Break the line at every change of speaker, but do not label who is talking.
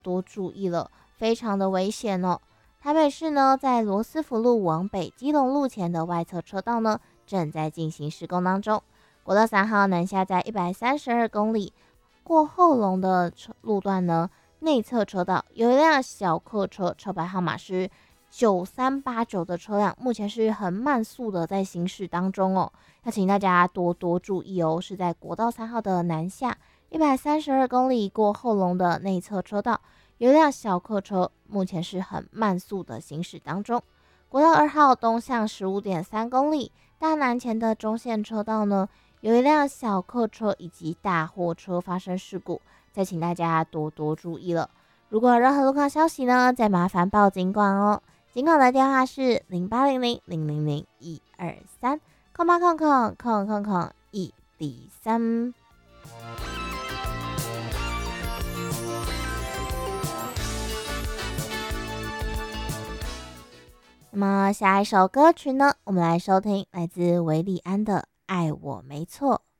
多注意了，非常的危险哦。台北市呢，在罗斯福路往北基隆路前的外侧车道呢，正在进行施工当中。国道3号南下在132公里过后龙的路段呢，内侧车道有一辆小客车，车牌号码是9389的车辆，目前是很慢速的在行驶当中哦，要请大家多多注意哦。是在国道3号的南下132公里过后龙的内侧车道，有一辆小客车，目前是很慢速的行驶当中。国道2号东向15.3公里大南前的中线车道呢，有一辆小客车以及大货车发生事故，再请大家多多注意了。如果有任何路况消息呢，再麻烦报警管哦。警管的电话是0800000123，空八空空空空空103。那么下一首歌曲呢，我们来收听来自韦礼安的《爱我没错》。